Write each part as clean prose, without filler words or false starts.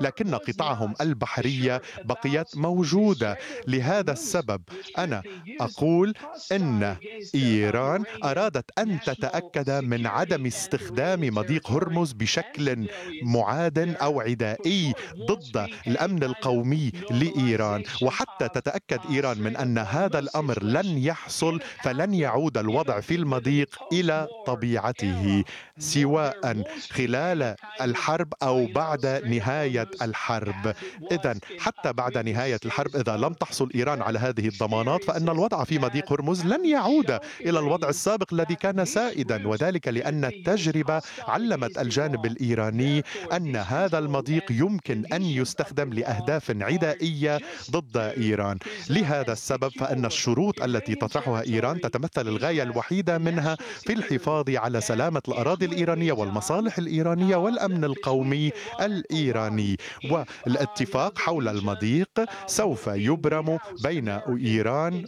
لكن قطعهم البحرية بقيت موجودة. لهذا السبب أنا أقول إن إيران أرادت أن تتأكد من عدم استخدام مضيق هرمز بشكل معاد أو عدائي ضد الأمن القومي لإيران، وحتى تتأكد إيران من أن هذا الأمر لن يحصل فلن يعود الوضع في المضيق إلى طبيعته سواء خلال الحرب أو بعد نهاية الحرب. إذن حتى بعد نهاية الحرب إذا لم تحصل إيران على هذه الضمانات فإن الوضع في مضيق هرمز لن يعود إلى الوضع السابق الذي كان سائدا، وذلك لأن التجربة علمت الجانب الإيراني أن هذا المضيق يمكن أن يستخدم لأهداف عدائية ضد إيران. لهذا السبب فإن الشروط التي تطرحها إيران تتمثل الغاية الوحيدة منها في الحفاظ على سلامة الأراضي الإيرانية والمصالح الإيرانية والأمن القومي الإيراني. والاتفاق حول المضيق سوف يبرم بين إيران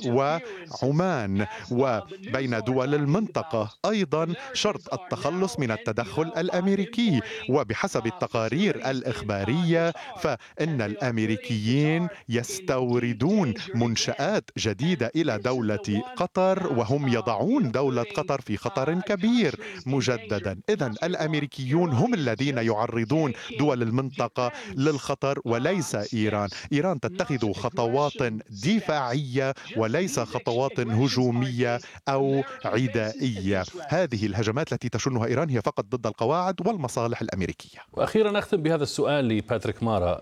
وعمان وبين دول المنطقة. أيضا شرط التخلص من التدخل الأمريكي، وبحسب التقارير الإخبارية فإن الأمريكيين يستوردون منشآت جديدة إلى دولة قطر، وهم يضعون دولة قطر في خطر كبير مجددا. إذن الأمريكيون هم الذين يعرضون دول المنطقة للخطر وليس إيران. إيران تتخذ خطوات دفاعية وليس خطوات هجومية أو عدائية. هذه الهجمات التي تشنها إيران هي فقط ضد القواعد والمصالح الأمريكية. وأخيرا أختم بهذا السؤال لباتريك مارا.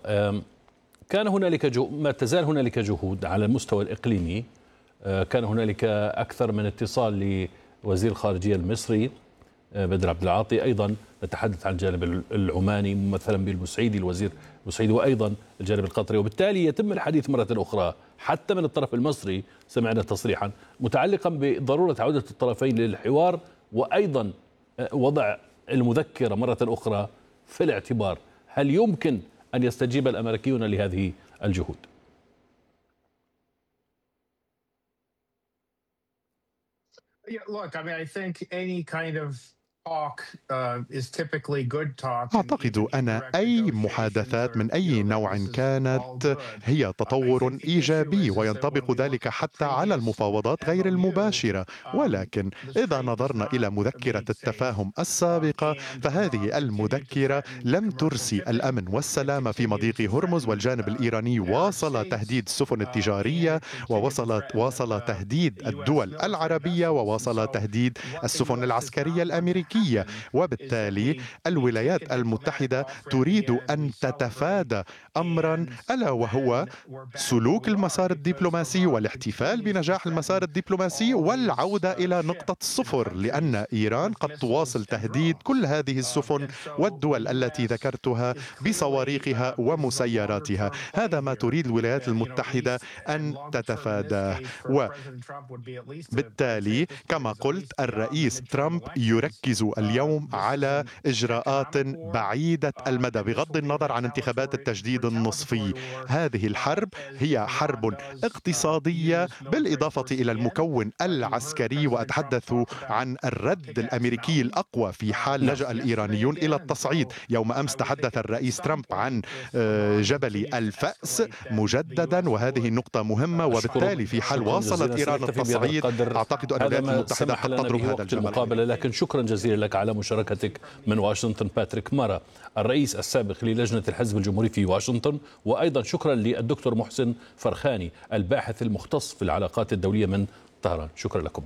كان هنالك ما تزال هنالك جهود على المستوى الإقليمي. كان هنالك أكثر من اتصال لوزير الخارجية المصري بدر عبد العاطي، أيضا نتحدث عن الجانب العماني ممثلا بالبوسعيدي الوزير البوسعيدي، وأيضا الجانب القطري، وبالتالي يتم الحديث مرة أخرى حتى من الطرف المصري. سمعنا تصريحا متعلقا بضرورة عودة الطرفين للحوار، وأيضا وضع المذكرة مرة أخرى في الاعتبار. هل يمكن أن يستجيب الأمريكيون لهذه الجهود؟ أعتقد أن أي محادثات من أي نوع كانت هي تطور إيجابي، وينطبق ذلك حتى على المفاوضات غير المباشرة. ولكن إذا نظرنا إلى مذكرة التفاهم السابقة فهذه المذكرة لم ترسي الأمن والسلام في مضيق هرمز، والجانب الإيراني واصل تهديد السفن التجارية وواصل تهديد الدول العربية وواصل تهديد السفن العسكرية الأمريكية. وبالتالي الولايات المتحدة تريد أن تتفادى أمرا ألا وهو سلوك المسار الدبلوماسي والاحتفال بنجاح المسار الدبلوماسي والعودة إلى نقطة الصفر، لأن إيران قد تواصل تهديد كل هذه السفن والدول التي ذكرتها بصواريخها ومسيراتها. هذا ما تريد الولايات المتحدة أن تتفاداه. وبالتالي كما قلت الرئيس ترامب يركز اليوم على إجراءات بعيدة المدى بغض النظر عن انتخابات التجديد النصفي. هذه الحرب هي حرب اقتصادية بالإضافة إلى المكون العسكري، وأتحدث عن الرد الأمريكي الأقوى في حال لجأ الإيرانيون إلى التصعيد. يوم أمس تحدث الرئيس ترامب عن جبل الفأس مجددا، وهذه النقطة مهمة، وبالتالي في حال واصلت إيران التصعيد أعتقد أن الولايات المتحدة قد تضرب هذا الجبل. لكن شكرا جزيلا لك على مشاركتك من واشنطن باتريك مارا، الرئيس السابق للجنة الحزب الجمهوري في واشنطن، وأيضا شكرا للدكتور محسن فرخاني الباحث المختص في العلاقات الدولية من طهران. شكرا لكم.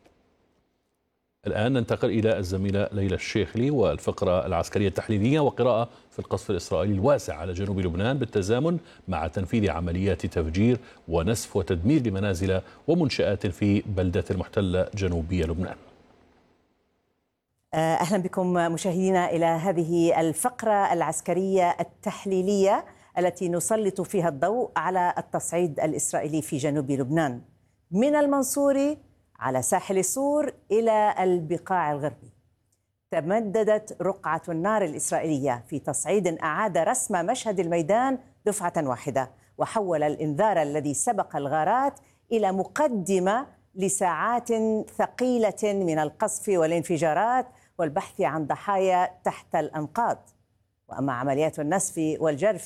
الآن ننتقل إلى الزميلة ليلى الشيخلي والفقرة العسكرية التحليلية وقراءة في القصف الإسرائيلي الواسع على جنوب لبنان بالتزامن مع تنفيذ عمليات تفجير ونسف وتدمير لمنازل ومنشآت في بلدة المحتلة جنوبية لبنان. أهلا بكم مشاهدينا إلى هذه الفقرة العسكرية التحليلية التي نسلط فيها الضوء على التصعيد الإسرائيلي في جنوب لبنان من المنصوري على ساحل سور إلى البقاع الغربي. تمددت رقعة النار الإسرائيلية في تصعيد أعاد رسم مشهد الميدان دفعة واحدة، وحول الإنذار الذي سبق الغارات إلى مقدمة لساعات ثقيلة من القصف والانفجارات والبحث عن ضحايا تحت الأنقاض. وأما عمليات النسف والجرف